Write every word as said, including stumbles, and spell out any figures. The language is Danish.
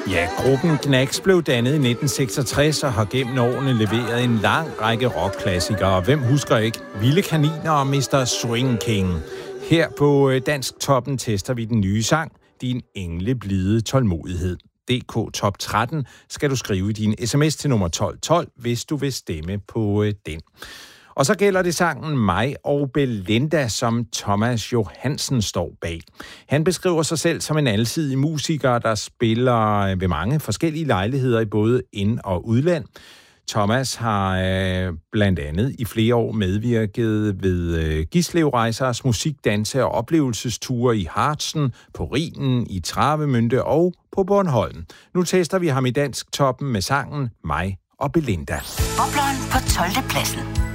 Ja, gruppen Knacks blev dannet i nitten seksogtres og har gennem årene leveret en lang række rockklassikere. Hvem husker ikke Vilde Kaniner og mister Swing King? Her på Dansk Toppen tester vi den nye sang, Din engleblide tålmodighed. D K Top tretten skal du skrive din sms til nummer tolv tolv, hvis du vil stemme på den. Og så gælder det sangen Mig og Belinda, som Thomas Johansen står bag. Han beskriver sig selv som en alsidig musiker, der spiller ved mange forskellige lejligheder i både ind- og udland. Thomas har øh, blandt andet i flere år medvirket ved øh, Gislev Rejsers musikdanse- og oplevelsesture i Harzen, på Rhinen, i Travemünde og på Bornholm. Nu tester vi ham i Dansk Toppen med sangen Mig og Belinda. Bobleren på tolvte pladsen.